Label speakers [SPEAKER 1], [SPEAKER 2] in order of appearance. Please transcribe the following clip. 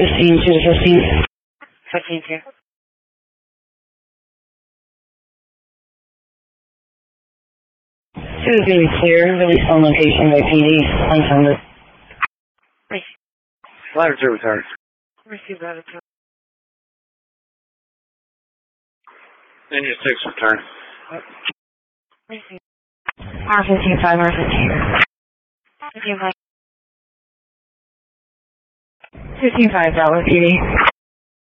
[SPEAKER 1] 15 to 15.
[SPEAKER 2] 15 2.
[SPEAKER 1] Two is going to be clear. Release on location by PD. Unfounded.
[SPEAKER 3] Ladder 2 retarded.
[SPEAKER 2] Receive that at
[SPEAKER 3] Engine 6 return.
[SPEAKER 2] Receive.
[SPEAKER 1] R15 5, R15.
[SPEAKER 2] 15 5.
[SPEAKER 1] 15 5, Dallas PD.